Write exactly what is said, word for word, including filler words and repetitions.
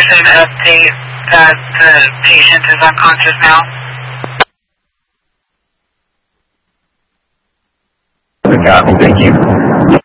an update that the patient is unconscious now? Copy, thank you.